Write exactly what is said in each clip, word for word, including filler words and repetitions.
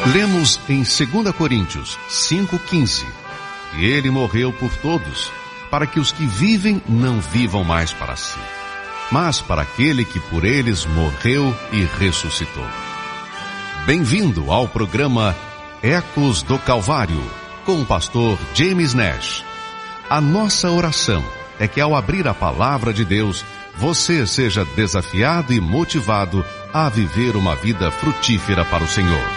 Lemos em dois Coríntios cinco, quinze. E ele morreu por todos, para que os que vivem não vivam mais para si, mas para aquele que por eles morreu e ressuscitou. Bem-vindo ao programa Ecos do Calvário, com o pastor James Nash. A nossa oração é que ao abrir a palavra de Deus, você seja desafiado e motivado a viver uma vida frutífera para o Senhor.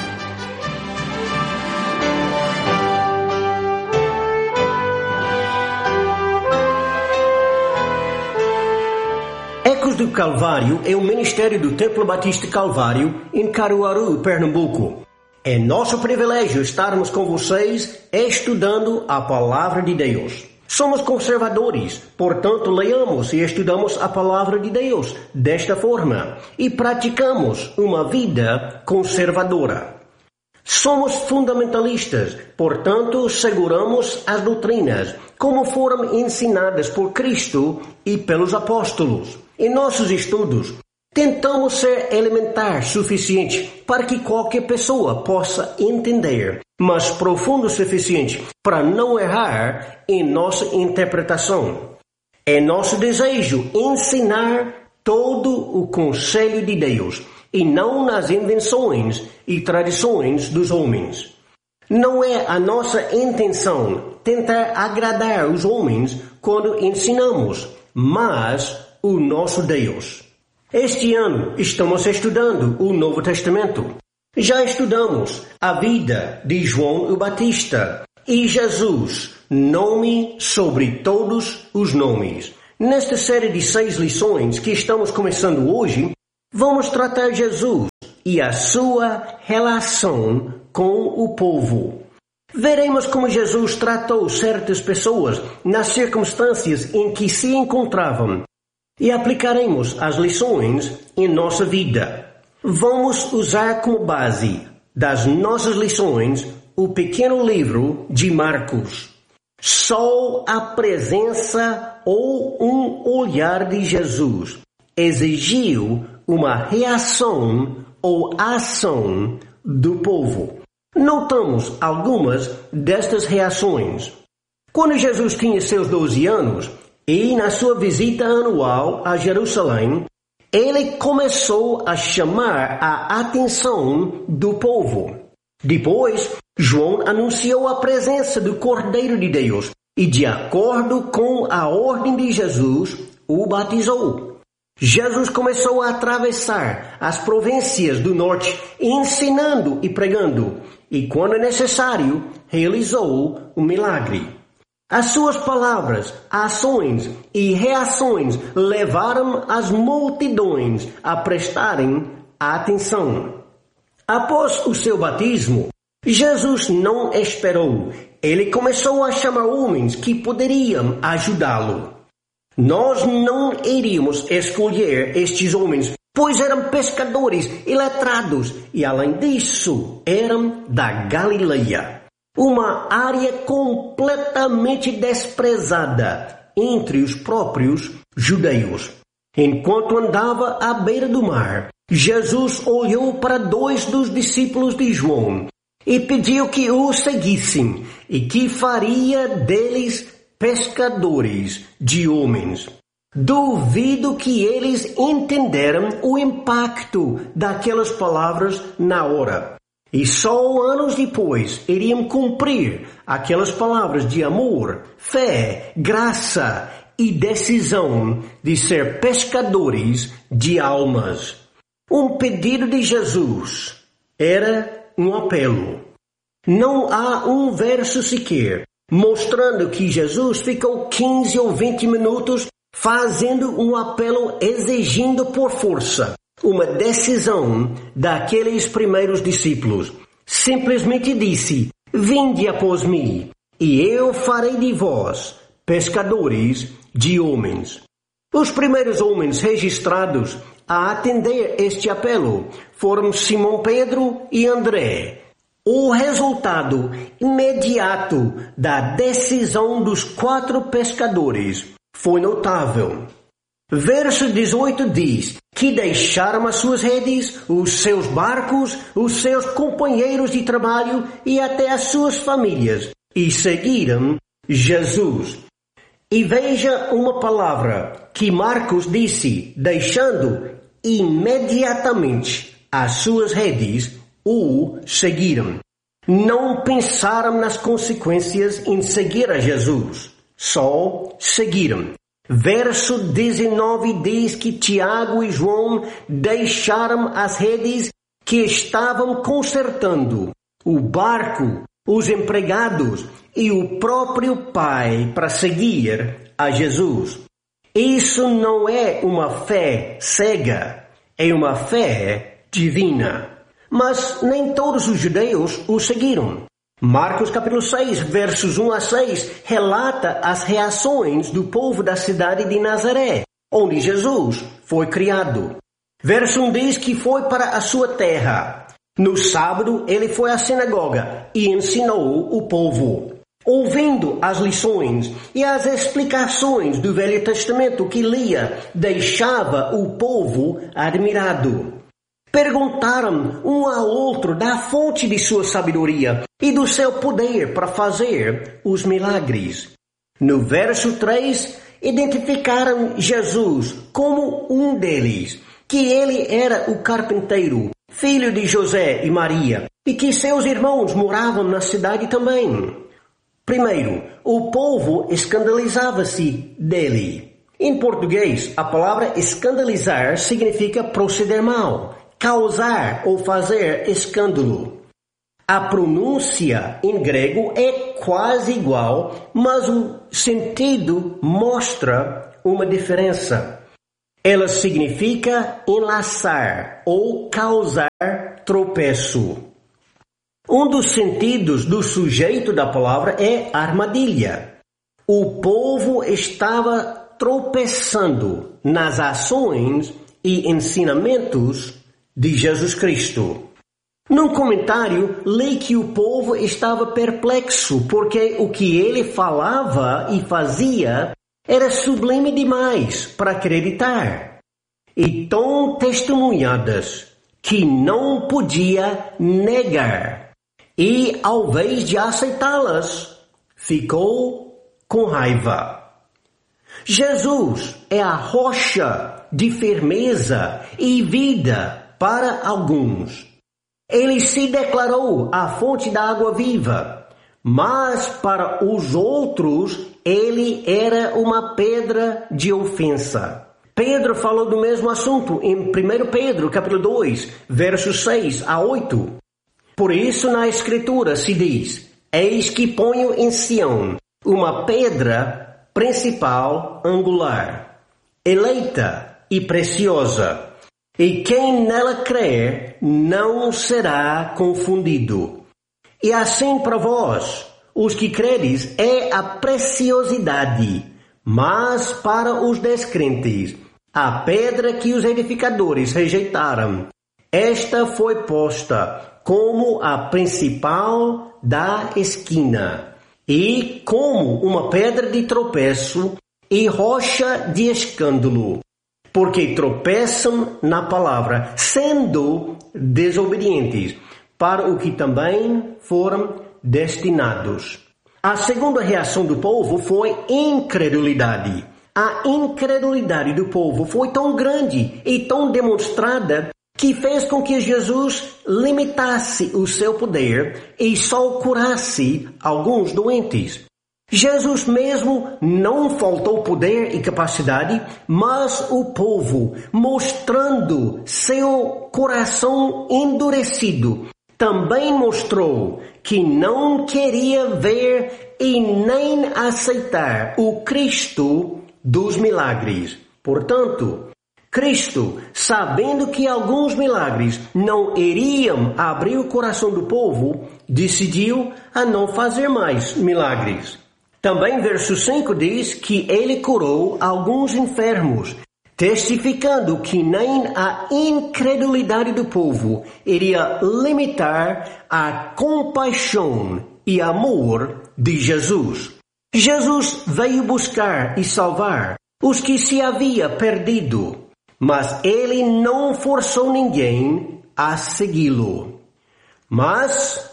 Ecos do Calvário é o ministério do Templo Batista Calvário em Caruaru, Pernambuco. É nosso privilégio estarmos com vocês estudando a Palavra de Deus. Somos conservadores, portanto leamos e estudamos a Palavra de Deus desta forma e praticamos uma vida conservadora. Somos fundamentalistas, portanto seguramos as doutrinas como foram ensinadas por Cristo e pelos apóstolos. Em nossos estudos, tentamos ser elementar suficiente para que qualquer pessoa possa entender, mas profundo o suficiente para não errar em nossa interpretação. É nosso desejo ensinar todo o conselho de Deus e não nas invenções e tradições dos homens. Não é a nossa intenção tentar agradar os homens quando ensinamos, mas o nosso Deus. Este ano estamos estudando o Novo Testamento. Já estudamos a vida de João o Batista e Jesus, nome sobre todos os nomes. Nesta série de seis lições que estamos começando hoje, vamos tratar Jesus e a sua relação com o povo. Veremos como Jesus tratou certas pessoas nas circunstâncias em que se encontravam e aplicaremos as lições em nossa vida. Vamos usar como base das nossas lições o pequeno livro de Marcos. Só a presença ou um olhar de Jesus exigiu uma reação ou ação do povo. Notamos algumas destas reações. Quando Jesus tinha seus doze anos, e na sua visita anual a Jerusalém, ele começou a chamar a atenção do povo. Depois, João anunciou a presença do Cordeiro de Deus e, de acordo com a ordem de Jesus, o batizou. Jesus começou a atravessar as províncias do norte, ensinando e pregando, e, quando necessário, realizou um milagre. As suas palavras, ações e reações levaram as multidões a prestarem atenção. Após o seu batismo, Jesus não esperou. Ele começou a chamar homens que poderiam ajudá-lo. Nós não iríamos escolher estes homens, pois eram pescadores e letrados, e além disso, eram da Galileia. Uma área completamente desprezada entre os próprios judeus. Enquanto andava à beira do mar, Jesus olhou para dois dos discípulos de João e pediu que o seguissem e que faria deles pescadores de homens. Duvido que eles entenderam o impacto daquelas palavras na hora. E só anos depois iriam cumprir aquelas palavras de amor, fé, graça e decisão de ser pescadores de almas. Um pedido de Jesus era um apelo. Não há um verso sequer mostrando que Jesus ficou quinze ou vinte minutos fazendo um apelo exigindo por força uma decisão daqueles primeiros discípulos. Simplesmente disse: vinde após mim, e eu farei de vós pescadores de homens. Os primeiros homens registrados a atender este apelo foram Simão Pedro e André. O resultado imediato da decisão dos quatro pescadores foi notável. Verso dezoito diz que deixaram as suas redes, os seus barcos, os seus companheiros de trabalho e até as suas famílias e seguiram Jesus. E veja uma palavra que Marcos disse, deixando imediatamente as suas redes, o seguiram. Não pensaram nas consequências em seguir a Jesus, só seguiram. Verso dezenove diz que Tiago e João deixaram as redes que estavam consertando, o barco, os empregados e o próprio Pai para seguir a Jesus. Isso não é uma fé cega, é uma fé divina. Mas nem todos os judeus o seguiram. Marcos capítulo seis, versos um a seis, relata as reações do povo da cidade de Nazaré, onde Jesus foi criado. Verso um diz que foi para a sua terra. No sábado, ele foi à sinagoga e ensinou o povo. Ouvindo as lições e as explicações do Velho Testamento que lia, deixava o povo admirado. Perguntaram um ao outro da fonte de sua sabedoria e do seu poder para fazer os milagres. No verso três, identificaram Jesus como um deles, que ele era o carpinteiro, filho de José e Maria, e que seus irmãos moravam na cidade também. Primeiro, o povo escandalizava-se dele. Em português, a palavra escandalizar significa proceder mal, causar ou fazer escândalo. A pronúncia em grego é quase igual, mas o sentido mostra uma diferença. Ela significa enlaçar ou causar tropeço. Um dos sentidos do sujeito da palavra é armadilha. O povo estava tropeçando nas ações e ensinamentos de Jesus Cristo. Num comentário, li que o povo estava perplexo porque o que ele falava e fazia era sublime demais para acreditar e tão testemunhadas que não podia negar. E, ao invés de aceitá-las, ficou com raiva. Jesus é a rocha de firmeza e vida para alguns. Ele se declarou a fonte da água viva, mas para os outros ele era uma pedra de ofensa. Pedro falou do mesmo assunto em primeiro Pedro, capítulo dois, versos seis a oito. Por isso na Escritura se diz: eis que ponho em Sião uma pedra principal angular, eleita e preciosa, e quem nela crer não será confundido. E assim para vós, os que credes, é a preciosidade, mas para os descrentes, a pedra que os edificadores rejeitaram, esta foi posta como a principal da esquina, e como uma pedra de tropeço e rocha de escândalo, porque tropeçam na palavra, sendo desobedientes, para o que também foram destinados. A segunda reação do povo foi incredulidade. A incredulidade do povo foi tão grande e tão demonstrada que fez com que Jesus limitasse o seu poder e só curasse alguns doentes. Jesus mesmo não faltou poder e capacidade, mas o povo, mostrando seu coração endurecido, também mostrou que não queria ver e nem aceitar o Cristo dos milagres. Portanto, Cristo, sabendo que alguns milagres não iriam abrir o coração do povo, decidiu a não fazer mais milagres. Também verso cinco diz que ele curou alguns enfermos, testificando que nem a incredulidade do povo iria limitar a compaixão e amor de Jesus. Jesus veio buscar e salvar os que se havia perdido, mas ele não forçou ninguém a segui-lo. Mas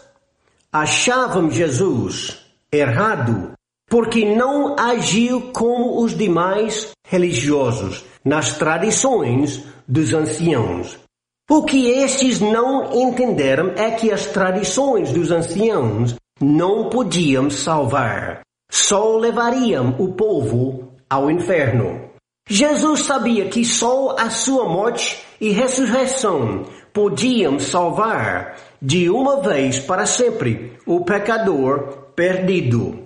achavam Jesus errado, porque não agiu como os demais religiosos nas tradições dos anciãos. O que estes não entenderam é que as tradições dos anciãos não podiam salvar, só levariam o povo ao inferno. Jesus sabia que só a sua morte e ressurreição podiam salvar de uma vez para sempre o pecador perdido.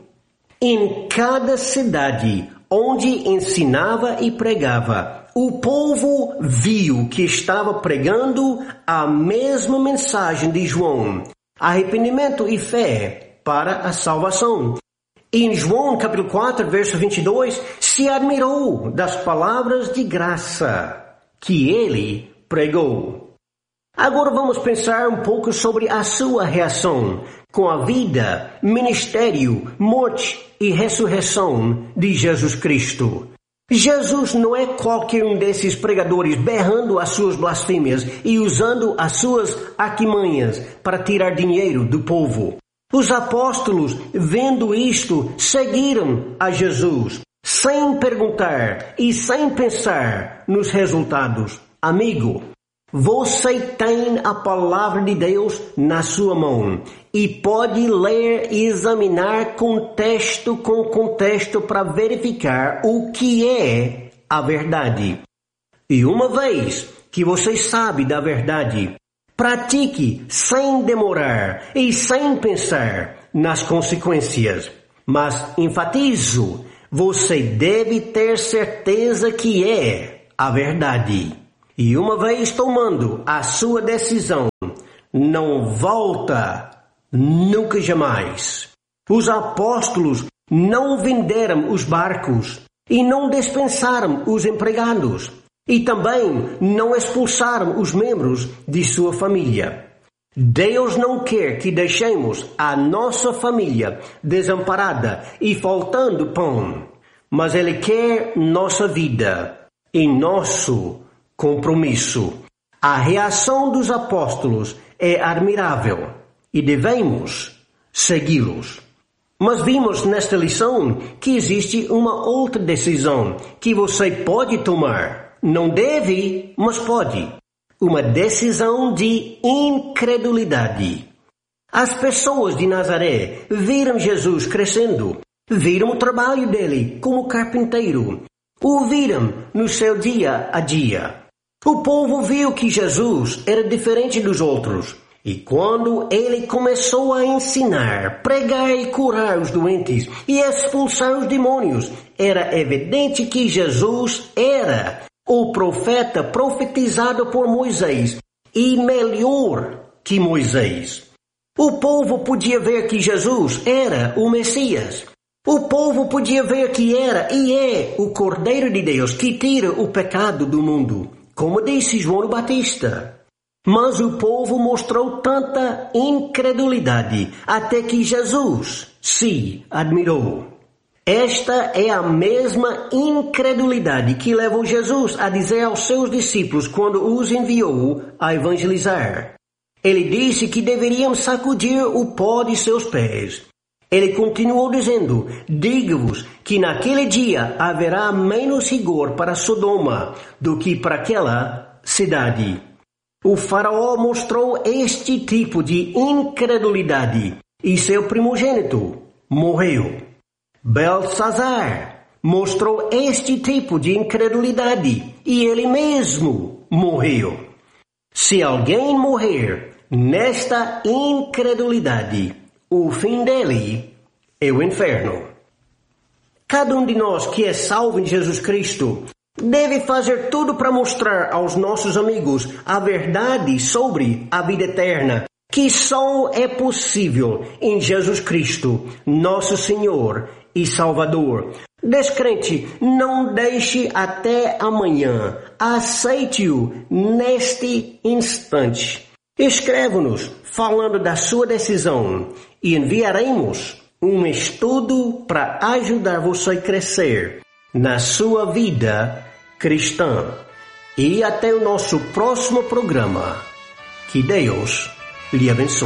Em cada cidade onde ensinava e pregava, o povo viu que estava pregando a mesma mensagem de João, arrependimento e fé para a salvação. Em João capítulo quatro, verso vinte e dois, se admirou das palavras de graça que ele pregou. Agora vamos pensar um pouco sobre a sua reação com a vida, ministério, morte e ressurreição de Jesus Cristo. Jesus não é qualquer um desses pregadores berrando as suas blasfêmias e usando as suas artimanhas para tirar dinheiro do povo. Os apóstolos, vendo isto, seguiram a Jesus, sem perguntar e sem pensar nos resultados. Amigo, você tem a palavra de Deus na sua mão e pode ler e examinar contexto com contexto para verificar o que é a verdade. E uma vez que você sabe da verdade, pratique sem demorar e sem pensar nas consequências. Mas enfatizo, você deve ter certeza que é a verdade. E uma vez tomando a sua decisão, não volta nunca jamais. Os apóstolos não venderam os barcos e não dispensaram os empregados. E também não expulsaram os membros de sua família. Deus não quer que deixemos a nossa família desamparada e faltando pão, mas Ele quer nossa vida e nosso compromisso. A reação dos apóstolos é admirável e devemos segui-los. Mas vimos nesta lição que existe uma outra decisão que você pode tomar. Não deve, mas pode. Uma decisão de incredulidade. As pessoas de Nazaré viram Jesus crescendo, viram o trabalho dele como carpinteiro, o viram no seu dia a dia. O povo viu que Jesus era diferente dos outros. E quando ele começou a ensinar, pregar e curar os doentes e expulsar os demônios, era evidente que Jesus era o profeta profetizado por Moisés, e melhor que Moisés. O povo podia ver que Jesus era o Messias. O povo podia ver que era e é o Cordeiro de Deus que tira o pecado do mundo, como disse João Batista. Mas o povo mostrou tanta incredulidade até que Jesus se admirou. Esta é a mesma incredulidade que levou Jesus a dizer aos seus discípulos quando os enviou a evangelizar. Ele disse que deveriam sacudir o pó de seus pés. Ele continuou dizendo, digo-vos que naquele dia haverá menos rigor para Sodoma do que para aquela cidade. O faraó mostrou este tipo de incredulidade e seu primogênito morreu. Belsazar mostrou este tipo de incredulidade e ele mesmo morreu. Se alguém morrer nesta incredulidade, o fim dele é o inferno. Cada um de nós que é salvo em Jesus Cristo deve fazer tudo para mostrar aos nossos amigos a verdade sobre a vida eterna, que só é possível em Jesus Cristo, nosso Senhor e Salvador. Descrente, não deixe até amanhã. Aceite-o neste instante. Escreva-nos falando da sua decisão e enviaremos um estudo para ajudar você a crescer na sua vida cristã. E até o nosso próximo programa. Que Deus lhe abençoe.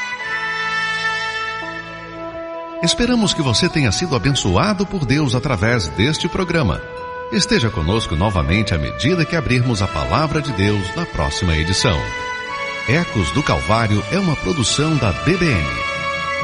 Esperamos que você tenha sido abençoado por Deus através deste programa. Esteja conosco novamente à medida que abrirmos a Palavra de Deus na próxima edição. Ecos do Calvário é uma produção da B B M.